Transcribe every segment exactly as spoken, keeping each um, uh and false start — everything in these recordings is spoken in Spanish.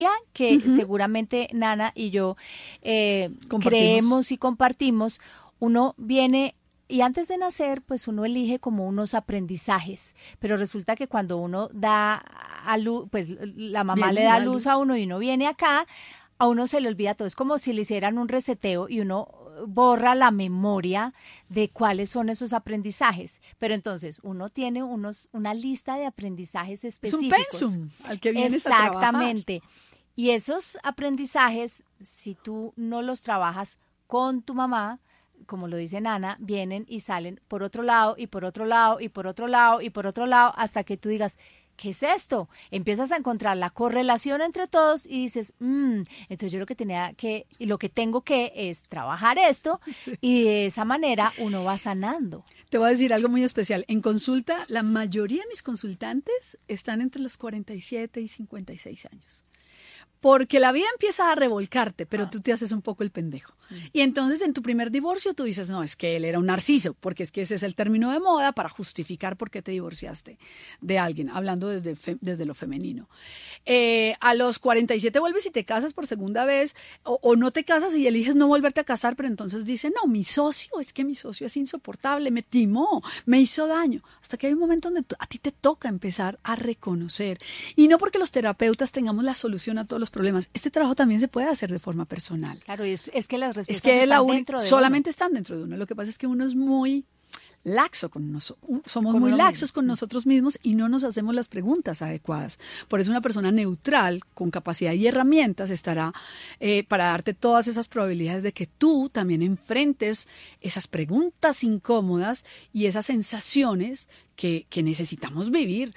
que Ujú. seguramente Nana y yo eh, Compartimos. creemos y compartimos, uno viene y antes de nacer, pues uno elige como unos aprendizajes, pero resulta que cuando uno da a luz, pues la mamá Viene, le da da luz luz. a uno y uno viene acá, a uno se le olvida todo, es como si le hicieran un reseteo y uno borra la memoria de cuáles son esos aprendizajes, pero entonces uno tiene unos una lista de aprendizajes Es un específicos. pensum al que vienes a trabajar. Exactamente. Y esos aprendizajes, si tú no los trabajas con tu mamá, como lo dice Nana, vienen y salen por otro lado y por otro lado y por otro lado y por otro lado hasta que tú digas, ¿qué es esto? Empiezas a encontrar la correlación entre todos y dices, mmm, entonces yo lo que tenía que, y lo que tengo que es trabajar esto Sí. y de esa manera uno va sanando. Te voy a decir algo muy especial. En consulta, la mayoría de mis consultantes están entre los cuarenta y siete y cincuenta y seis años. Porque la vida empieza a revolcarte, pero Ah. tú te haces un poco el pendejo. Y entonces en tu primer divorcio tú dices, no, es que él era un narciso, porque es que ese es el término de moda para justificar por qué te divorciaste de alguien, hablando desde, fe- desde lo femenino. Eh, a los cuarenta y siete vuelves y te casas por segunda vez, o, o no te casas y eliges no volverte a casar, pero entonces dice, no, mi socio, es que mi socio es insoportable, me timó, me hizo daño. Hasta que hay un momento donde tú- a ti te toca empezar a reconocer. Y no porque los terapeutas tengamos la solución a todos los problemas, este trabajo también se puede hacer de forma personal. Claro, es, es que las Es respuestas que la están uni- dentro de solamente están dentro de uno. Lo que pasa es que uno es muy laxo con nosotros, somos Con muy uno laxos mismo. con nosotros mismos y no nos hacemos las preguntas adecuadas. Por eso una persona neutral, con capacidad y herramientas, estará eh, para darte todas esas probabilidades de que tú también enfrentes esas preguntas incómodas y esas sensaciones que, que necesitamos vivir.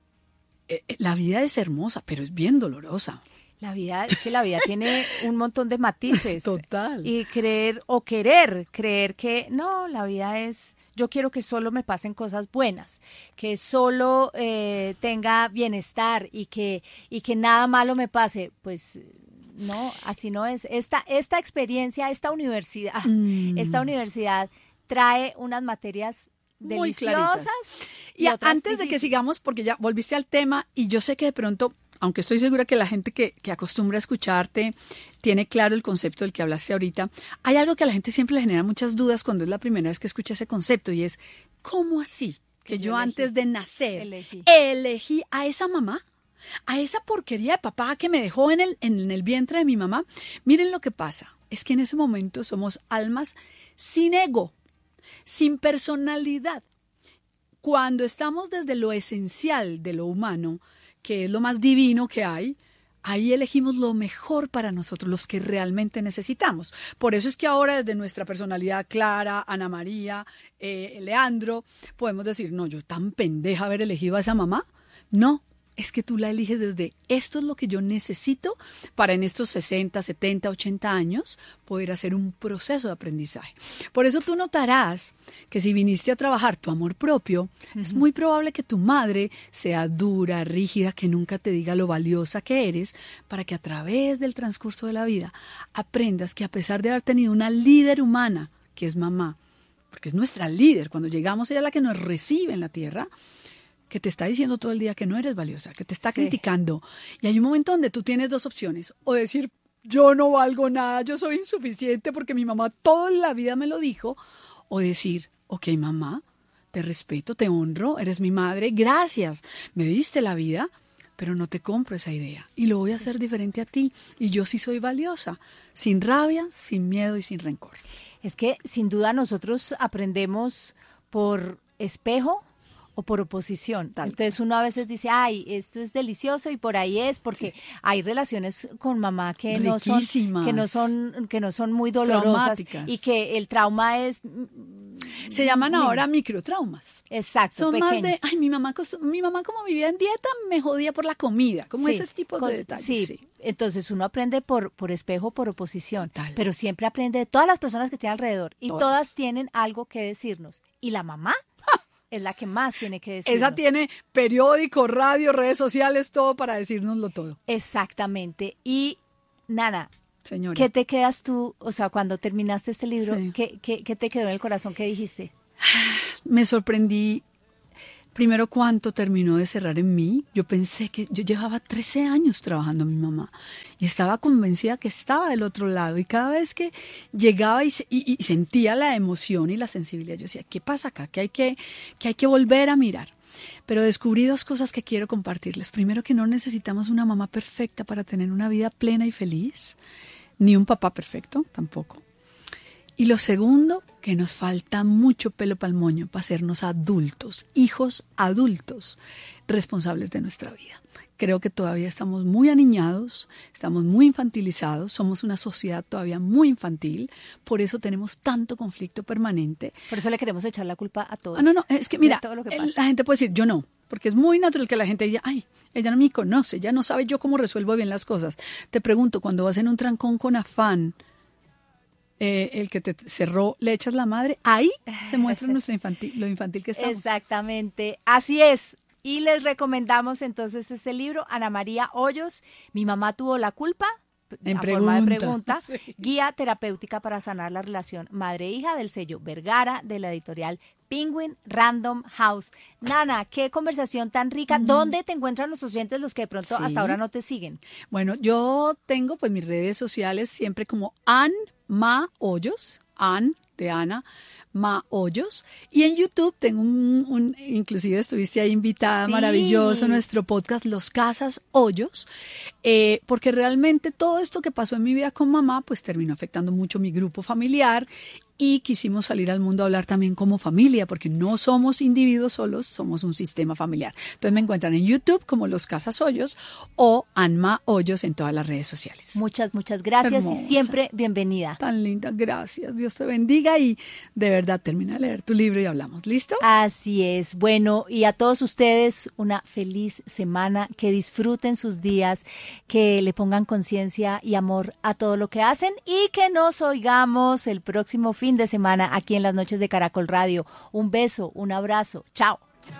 Eh, eh, la vida es hermosa, pero es bien dolorosa. La vida, es que la vida tiene un montón de matices. Total. Y creer, o querer, creer que no, la vida es, yo quiero que solo me pasen cosas buenas, que solo eh, tenga bienestar y que, y que nada malo me pase, pues no, así no es. Esta, esta experiencia, esta universidad, Mm. esta universidad trae unas materias Muy deliciosas. claritas. Y otras antes de que difíciles. sigamos, porque ya volviste al tema, y yo sé que de pronto, aunque estoy segura que la gente que, que acostumbra a escucharte tiene claro el concepto del que hablaste ahorita, hay algo que a la gente siempre le genera muchas dudas cuando es la primera vez que escucha ese concepto, y es, ¿cómo así que Que yo, yo elegí. antes de nacer Elegí. elegí a esa mamá? A esa porquería de papá que me dejó en el, en el vientre de mi mamá. Miren lo que pasa, es que en ese momento somos almas sin ego, sin personalidad. Cuando estamos desde lo esencial de lo humano, que es lo más divino que hay, ahí elegimos lo mejor para nosotros, los que realmente necesitamos. Por eso es que ahora desde nuestra personalidad clara, Ana María, eh, Leandro, podemos decir, no, yo tan pendeja haber elegido a esa mamá. No, es que tú la eliges desde esto es lo que yo necesito para en estos sesenta, setenta, ochenta años poder hacer un proceso de aprendizaje. Por eso tú notarás que si viniste a trabajar tu amor propio, uh-huh. es muy probable que tu madre sea dura, rígida, que nunca te diga lo valiosa que eres, para que a través del transcurso de la vida aprendas que a pesar de haber tenido una líder humana, que es mamá, porque es nuestra líder, cuando llegamos ella es la que nos recibe en la tierra, que te está diciendo todo el día que no eres valiosa, que te está sí. criticando. Y hay un momento donde tú tienes dos opciones, o decir, yo no valgo nada, yo soy insuficiente porque mi mamá toda la vida me lo dijo, o decir, ok, mamá, te respeto, te honro, eres mi madre, gracias, me diste la vida, pero no te compro esa idea y lo voy a hacer diferente a ti y yo sí soy valiosa, sin rabia, sin miedo y sin rencor. Es que sin duda nosotros aprendemos por espejo o por oposición. Tal Entonces uno a veces dice, ay, esto es delicioso y por ahí es, porque sí. hay relaciones con mamá que no son que no son que no son muy dolorosas y que el trauma es se llaman mm, ahora microtraumas. Exacto, son pequeños. Más de, ay, mi mamá mi mamá como vivía en dieta me jodía por la comida, como sí, ese tipo cos, de detalles. Sí. sí. Entonces uno aprende por por espejo, por oposición, Total. Pero siempre aprende de todas las personas que tiene alrededor y todas, todas tienen algo que decirnos. ¿Y la mamá? Es la que más tiene que decirnos. Esa tiene periódico, radio, redes sociales, todo para decírnoslo todo. Exactamente. Y, Nana, señora, ¿qué te quedas tú, o sea, cuando terminaste este libro, sí. ¿qué, qué, qué te quedó en el corazón? ¿Qué dijiste? Me sorprendí. Primero, ¿cuánto terminó de cerrar en mí? Yo pensé que yo llevaba trece años trabajando a mi mamá y estaba convencida que estaba del otro lado. Y cada vez que llegaba y, y, y sentía la emoción y la sensibilidad, yo decía, ¿qué pasa acá? Que hay que, que hay que volver a mirar. Pero descubrí dos cosas que quiero compartirles. Primero, que no necesitamos una mamá perfecta para tener una vida plena y feliz, ni un papá perfecto tampoco. Y lo segundo, que nos falta mucho pelo para el moño para hacernos adultos, hijos adultos, responsables de nuestra vida. Creo que todavía estamos muy aniñados, estamos muy infantilizados, somos una sociedad todavía muy infantil, por eso tenemos tanto conflicto permanente. Por eso le queremos echar la culpa a todos. Ah, no, no, es que mira, todo lo que el, la gente puede decir, yo no, porque es muy natural que la gente diga, ay, ella no me conoce, ya no sabe yo cómo resuelvo bien las cosas. Te pregunto, cuando vas en un trancón con afán, Eh, el que te cerró, le echas la madre, ahí se muestra nuestra infantil, lo infantil que estamos. Exactamente, así es. Y les recomendamos entonces este libro, Ana María Hoyos, Mi mamá tuvo la culpa, en a pregunta. forma de pregunta, Sí. Guía terapéutica para sanar la relación madre-hija, del sello Vergara, de la editorial Penguin Random House. Nana, qué conversación tan rica. Mm. ¿Dónde te encuentran los oyentes, los que de pronto sí. hasta ahora no te siguen? Bueno, yo tengo pues mis redes sociales siempre como Ann Ma Hoyos, Ann de Ana, Ma Hoyos, y en YouTube tengo un, un inclusive estuviste ahí invitada, sí. maravilloso, nuestro podcast Los Casas Hoyos, eh, porque realmente todo esto que pasó en mi vida con mamá, pues terminó afectando mucho mi grupo familiar, y quisimos salir al mundo a hablar también como familia, porque no somos individuos solos, somos un sistema familiar. Entonces me encuentran en YouTube como Los Casas Hoyos o Anma Hoyos en todas las redes sociales. Muchas, muchas gracias. Hermosa. Y siempre bienvenida. Tan linda, gracias. Dios te bendiga y de verdad termina de leer tu libro y hablamos. ¿Listo? Así es. Bueno, y a todos ustedes una feliz semana, que disfruten sus días, que le pongan conciencia y amor a todo lo que hacen y que nos oigamos el próximo fin fin de semana aquí en las noches de Caracol Radio. Un beso, un abrazo. Chao.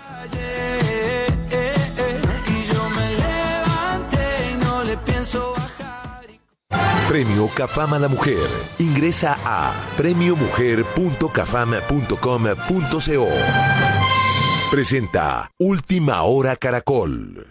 Premio Cafam a la Mujer. Ingresa a premio mujer punto cafam punto com punto co. Presenta Última Hora Caracol.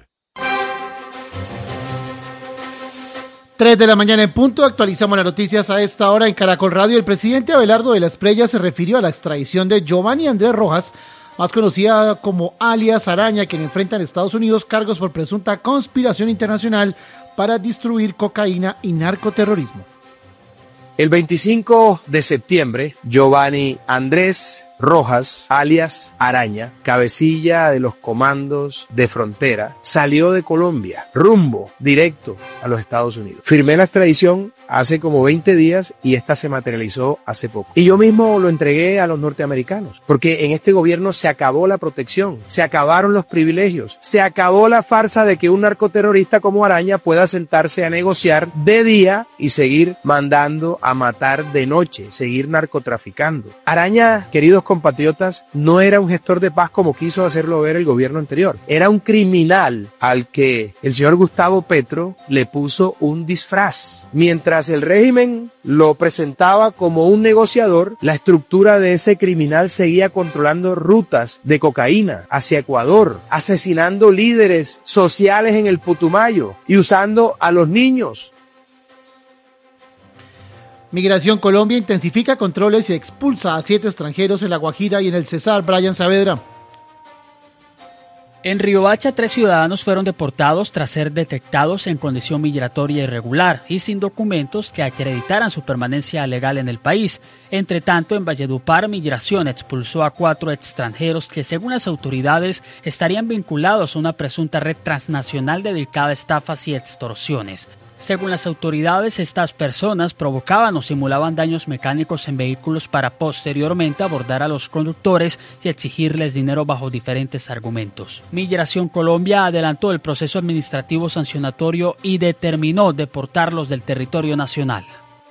tres de la mañana en punto, actualizamos las noticias a esta hora en Caracol Radio. El presidente Abelardo de la Espriella se refirió a la extradición de Giovanni Andrés Rojas, más conocida como alias Araña, quien enfrenta en Estados Unidos cargos por presunta conspiración internacional para distribuir cocaína y narcoterrorismo. El veinticinco de septiembre, Giovanni Andrés Rojas, alias Araña, cabecilla de los comandos de frontera, salió de Colombia, rumbo directo a los Estados Unidos. Firmé la extradición hace como veinte días y esta se materializó hace poco. Y yo mismo lo entregué a los norteamericanos, porque en este gobierno se acabó la protección, se acabaron los privilegios, se acabó la farsa de que un narcoterrorista como Araña pueda sentarse a negociar de día y seguir mandando a matar de noche, seguir narcotraficando. Araña, queridos compatriotas, no era un gestor de paz como quiso hacerlo ver el gobierno anterior. Era un criminal al que el señor Gustavo Petro le puso un disfraz. Mientras el régimen lo presentaba como un negociador, la estructura de ese criminal seguía controlando rutas de cocaína hacia Ecuador, asesinando líderes sociales en el Putumayo y usando a los niños. Migración Colombia intensifica controles y expulsa a siete extranjeros en La Guajira y en el Cesar. Brian Saavedra. En Riohacha, tres ciudadanos fueron deportados tras ser detectados en condición migratoria irregular y sin documentos que acreditaran su permanencia legal en el país. Entre tanto, en Valledupar, Migración expulsó a cuatro extranjeros que, según las autoridades, estarían vinculados a una presunta red transnacional dedicada a estafas y extorsiones. Según las autoridades, estas personas provocaban o simulaban daños mecánicos en vehículos para posteriormente abordar a los conductores y exigirles dinero bajo diferentes argumentos. Migración Colombia adelantó el proceso administrativo sancionatorio y determinó deportarlos del territorio nacional.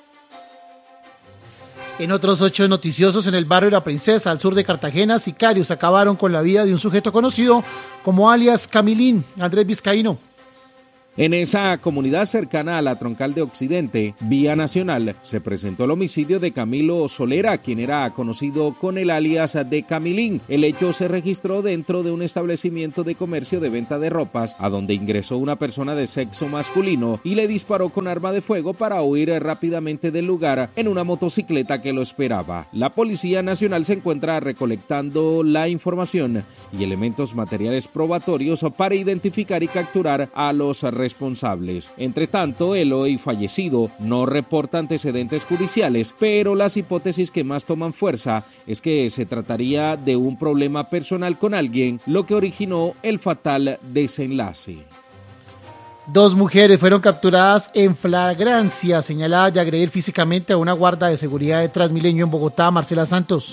En otros hechos noticiosos, en el barrio La Princesa, al sur de Cartagena, sicarios acabaron con la vida de un sujeto conocido como alias Camilín, Andrés Vizcaíno. En esa comunidad cercana a la troncal de Occidente, vía nacional, se presentó el homicidio de Camilo Solera, quien era conocido con el alias de Camilín. El hecho se registró dentro de un establecimiento de comercio de venta de ropas, a donde ingresó una persona de sexo masculino y le disparó con arma de fuego para huir rápidamente del lugar en una motocicleta que lo esperaba. La Policía Nacional se encuentra recolectando la información y elementos materiales probatorios para identificar y capturar a los responsables. Entre tanto, el hoy fallecido no reporta antecedentes judiciales, pero las hipótesis que más toman fuerza es que se trataría de un problema personal con alguien, lo que originó el fatal desenlace. Dos mujeres fueron capturadas en flagrancia, señaladas de agredir físicamente a una guarda de seguridad de Transmilenio en Bogotá. Marcela Santos.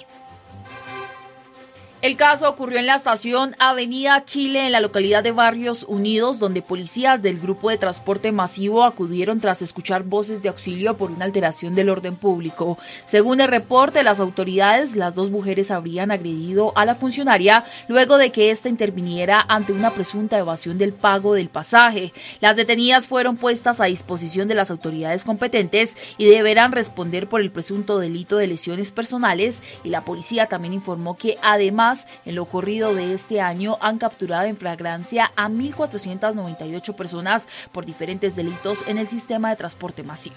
El caso ocurrió en la estación Avenida Chile, en la localidad de Barrios Unidos, donde policías del grupo de transporte masivo acudieron tras escuchar voces de auxilio por una alteración del orden público. Según el reporte de las autoridades, las dos mujeres habrían agredido a la funcionaria luego de que ésta interviniera ante una presunta evasión del pago del pasaje. Las detenidas fueron puestas a disposición de las autoridades competentes y deberán responder por el presunto delito de lesiones personales, y la policía también informó que además en lo ocurrido de este año han capturado en flagrancia a mil cuatrocientas noventa y ocho personas por diferentes delitos en el sistema de transporte masivo.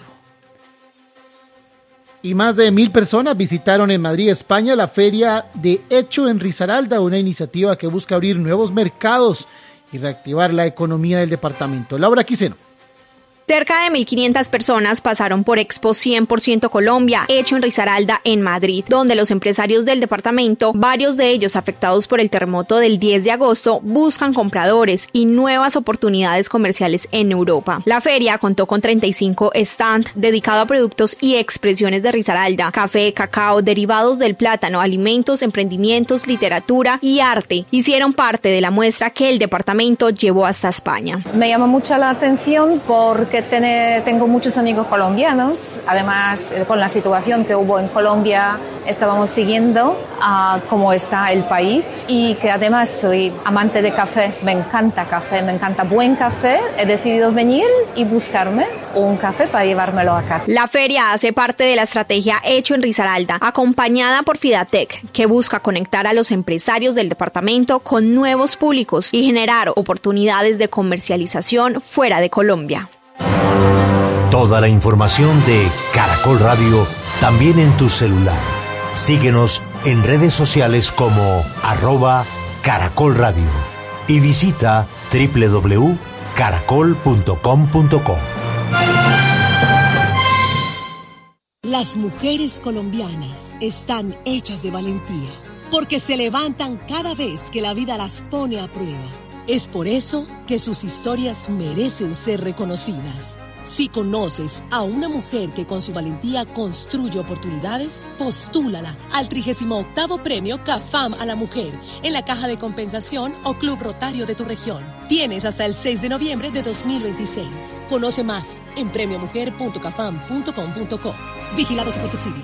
Y más de mil personas visitaron en Madrid, España, la feria de Hecho en Risaralda, una iniciativa que busca abrir nuevos mercados y reactivar la economía del departamento. Laura Quiseno. Cerca de mil quinientas personas pasaron por Expo cien por ciento Colombia, Hecho en Risaralda, en Madrid, donde los empresarios del departamento, varios de ellos afectados por el terremoto del diez de agosto, buscan compradores y nuevas oportunidades comerciales en Europa. La feria contó con treinta y cinco stands dedicados a productos y expresiones de Risaralda: café, cacao, derivados del plátano, alimentos, emprendimientos, literatura y arte. Hicieron parte de la muestra que el departamento llevó hasta España. Me llama mucho la atención porque Tener, tengo muchos amigos colombianos. Además, con la situación que hubo en Colombia, estábamos siguiendo uh, cómo está el país, y que además soy amante de café. Me encanta café, me encanta buen café. He decidido venir y buscarme un café para llevármelo a casa. La feria hace parte de la estrategia Hecho en Risaralda, acompañada por Fidatec, que busca conectar a los empresarios del departamento con nuevos públicos y generar oportunidades de comercialización fuera de Colombia. Toda la información de Caracol Radio también en tu celular. Síguenos en redes sociales como arroba Caracol Radio y visita doble u doble u doble u punto caracol punto com punto co. Las mujeres colombianas están hechas de valentía, porque se levantan cada vez que la vida las pone a prueba. Es por eso que sus historias merecen ser reconocidas. Si conoces a una mujer que con su valentía construye oportunidades, postúlala al trigésimo octavo Premio CAFAM a la Mujer en la Caja de Compensación o Club Rotario de tu región. Tienes hasta el seis de noviembre de dos mil veintiséis. Conoce más en premio mujer punto cafam punto com punto co. Vigilado Supersubsidio.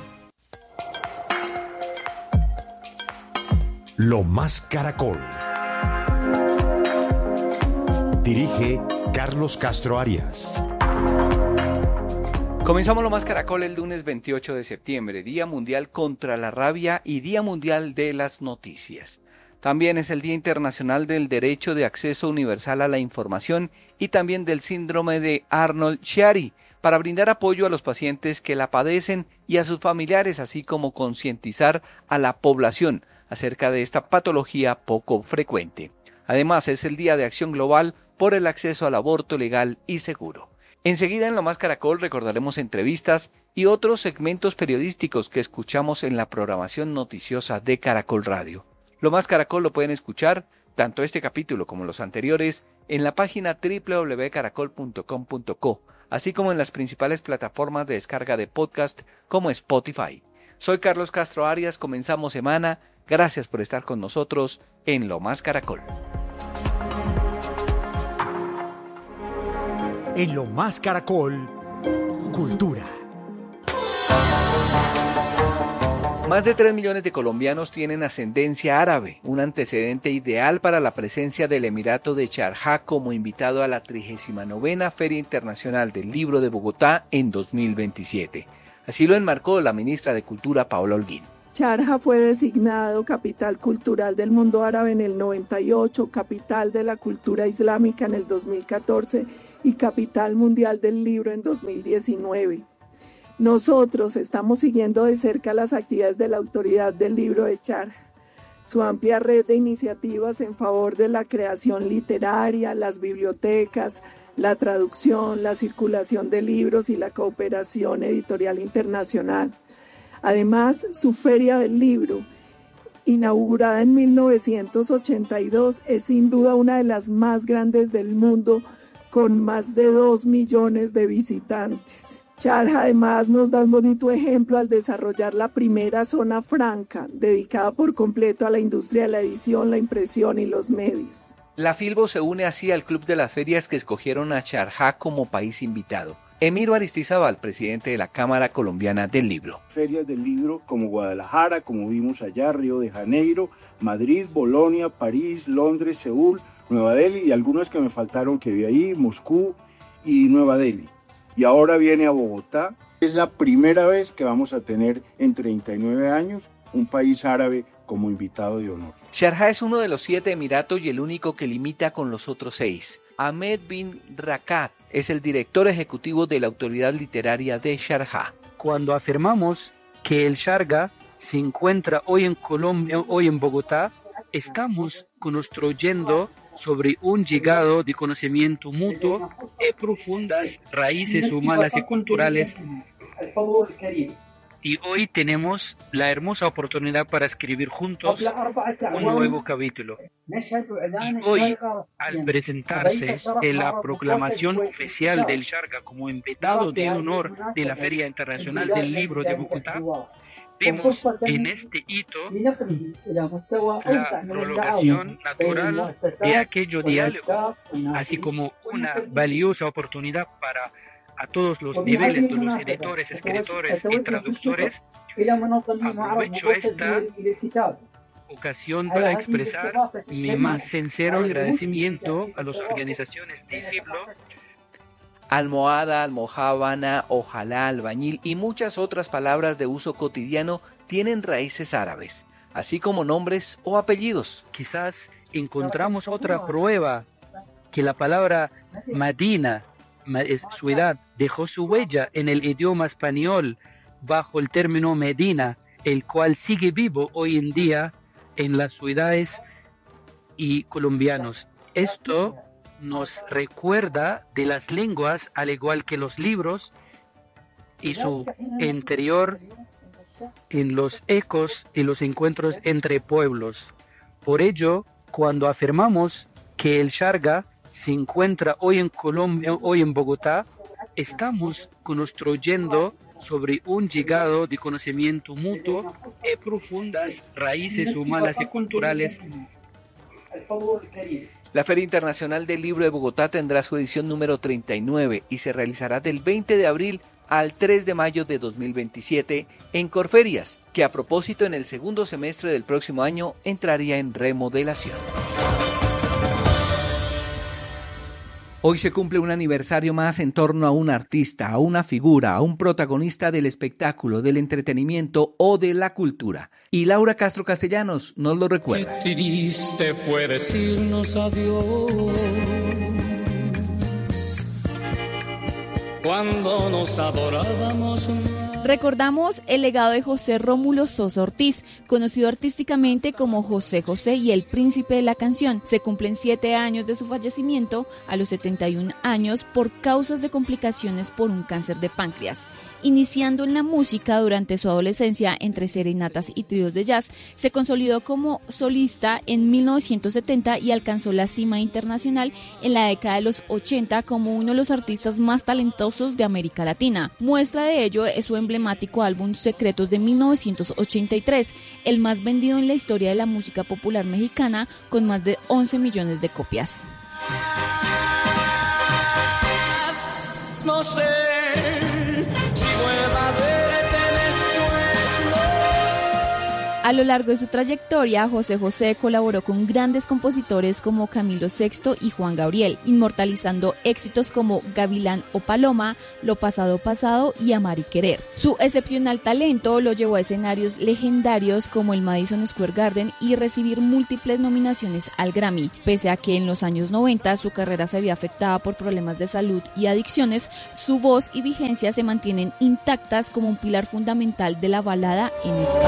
Lo Más Caracol. Dirige Carlos Castro Arias. Comenzamos Lo Más Caracol el lunes veintiocho de septiembre, Día Mundial contra la Rabia y Día Mundial de las Noticias. También es el Día Internacional del Derecho de Acceso Universal a la Información y también del síndrome de Arnold-Chiari, para brindar apoyo a los pacientes que la padecen y a sus familiares, así como concientizar a la población acerca de esta patología poco frecuente. Además, es el Día de Acción Global por el acceso al aborto legal y seguro. Enseguida en Lo Más Caracol recordaremos entrevistas y otros segmentos periodísticos que escuchamos en la programación noticiosa de Caracol Radio. Lo Más Caracol lo pueden escuchar, tanto este capítulo como los anteriores, en la página doble u doble u doble u punto caracol punto com punto co, así como en las principales plataformas de descarga de podcast como Spotify. Soy Carlos Castro Arias, comenzamos semana. Gracias por estar con nosotros en Lo Más Caracol. En Lo Más Caracol, Cultura. Más de tres millones de colombianos tienen ascendencia árabe, un antecedente ideal para la presencia del Emirato de Sharjah como invitado a la trigésima novena Feria Internacional del Libro de Bogotá en dos mil veintisiete. Así lo enmarcó la ministra de Cultura, Paola Holguín. Sharjah fue designado capital cultural del mundo árabe en el noventa y ocho, capital de la cultura islámica en el dos mil catorce y capital mundial del libro en dos mil diecinueve. Nosotros estamos siguiendo de cerca las actividades de la Autoridad del Libro de Sharjah, su amplia red de iniciativas en favor de la creación literaria, las bibliotecas, la traducción, la circulación de libros y la cooperación editorial internacional. Además, su Feria del Libro, inaugurada en mil novecientos ochenta y dos, es sin duda una de las más grandes del mundo, con más de dos millones de visitantes. Sharjah además nos da un bonito ejemplo al desarrollar la primera zona franca, dedicada por completo a la industria de la edición, la impresión y los medios. La Filbo se une así al club de las ferias que escogieron a Sharjah como país invitado. Emiro Aristizábal, presidente de la Cámara Colombiana del Libro. Ferias del libro como Guadalajara, como vimos allá, Río de Janeiro, Madrid, Bolonia, París, Londres, Seúl, Nueva Delhi y algunas que me faltaron que vi ahí, Moscú y Nueva Delhi. Y ahora viene a Bogotá. Es la primera vez que vamos a tener en treinta y nueve años un país árabe como invitado de honor. Sharjah es uno de los siete emiratos y el único que limita con los otros seis. Ahmed bin Rakat es el director ejecutivo de la Autoridad Literaria de Sharjah. Cuando afirmamos que el Sharjah se encuentra hoy en Colombia, hoy en Bogotá, estamos construyendo sobre un legado de conocimiento mutuo y profundas raíces humanas y culturales. Y hoy tenemos la hermosa oportunidad para escribir juntos un nuevo capítulo. Y hoy, al presentarse en la proclamación oficial del Sharjah como invitado de honor de la Feria Internacional del Libro de Bogotá, vemos en este hito la prolongación natural de aquello diálogo, así como una valiosa oportunidad para a todos los niveles de los editores, escritores y traductores. Aprovecho esta ocasión para expresar mi más sincero agradecimiento a las organizaciones de libro, almohada, almojábana, ojalá, albañil y muchas otras palabras de uso cotidiano tienen raíces árabes, así como nombres o apellidos. Quizás encontramos otra prueba que la palabra Madina, ciudad, dejó su huella en el idioma español bajo el término Medina, el cual sigue vivo hoy en día en las ciudades y colombianos. Esto nos recuerda de las lenguas, al igual que los libros, y su interior en los ecos y los encuentros entre pueblos. Por ello, cuando afirmamos que el Sharjah se encuentra hoy en Colombia, hoy en Bogotá, estamos construyendo sobre un legado de conocimiento mutuo y profundas raíces humanas y culturales. La Feria Internacional del Libro de Bogotá tendrá su edición número treinta y nueve y se realizará del veinte de abril al tres de mayo de dos mil veintisiete en Corferias, que a propósito en el segundo semestre del próximo año entraría en remodelación. Hoy se cumple un aniversario más en torno a un artista, a una figura, a un protagonista del espectáculo, del entretenimiento o de la cultura. Y Laura Castro Castellanos nos lo recuerda. Qué triste fue decirnos adiós cuando nos adorábamos. Recordamos el legado de José Rómulo Sosa Ortiz, conocido artísticamente como José José y el príncipe de la canción. Se cumplen siete años de su fallecimiento a los setenta y un años por causas de complicaciones por un cáncer de páncreas. Iniciando en la música durante su adolescencia entre serenatas y tríos de jazz, se consolidó como solista en mil novecientos setenta y alcanzó la cima internacional en la década de los ochenta como uno de los artistas más talentosos de América Latina. Muestra de ello es su emblemático álbum Secretos de mil novecientos ochenta y tres, el más vendido en la historia de la música popular mexicana, con más de once millones de copias. No sé si vuelva a verte después, no. A lo largo de su trayectoria, José José colaboró con grandes compositores como Camilo sexto y Juan Gabriel, inmortalizando éxitos como Gavilán o Paloma, Lo pasado pasado y Amar y querer. Su excepcional talento lo llevó a escenarios legendarios como el Madison Square Garden y recibir múltiples nominaciones al Grammy. Pese a que en los años noventa su carrera se vio afectada por problemas de salud y adicciones, su voz y vigencia se mantienen intactas como un pilar fundamental de la balada en español.